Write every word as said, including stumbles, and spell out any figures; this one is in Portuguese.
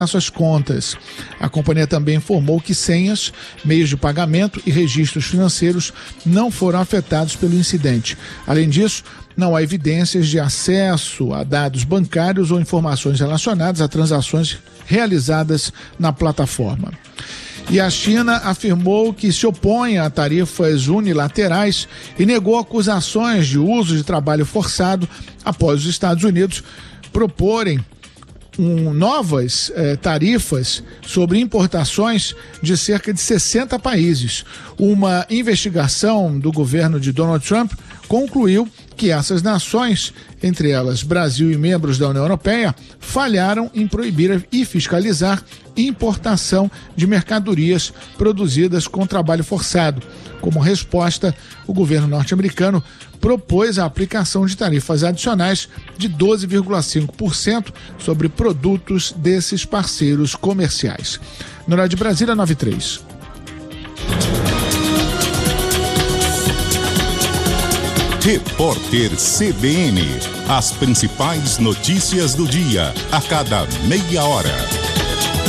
suas contas. A companhia também informou que senhas, meios de pagamento e registros financeiros não foram afetados pelo incidente. Além disso, não há evidências de acesso a dados bancários ou informações relacionadas a transações realizadas na plataforma. E a China afirmou que se opõe a tarifas unilaterais e negou acusações de uso de trabalho forçado após os Estados Unidos proporem um, novas eh, tarifas sobre importações de cerca de sessenta países. Uma investigação do governo de Donald Trump concluiu que essas nações, entre elas Brasil e membros da União Europeia, falharam em proibir e fiscalizar importação de mercadorias produzidas com trabalho forçado. Como resposta, o governo norte-americano propôs a aplicação de tarifas adicionais de doze vírgula cinco por cento sobre produtos desses parceiros comerciais. No horário de Brasília, nove e três. Repórter C B N. As principais notícias do dia, a cada meia hora.